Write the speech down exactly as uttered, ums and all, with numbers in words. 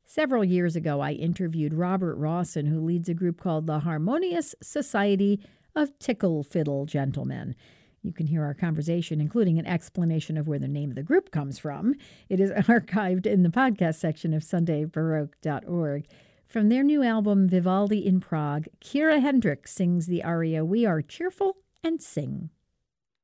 Several years ago, I interviewed Robert Rawson, who leads a group called the Harmonious Society of Tickle Fiddle Gentlemen. You can hear our conversation, including an explanation of where the name of the group comes from. It is archived in the podcast section of Sunday Baroque dot org. From their new album, Vivaldi in Prague, Kira Hendricks sings the aria, We Are Cheerful and Sing.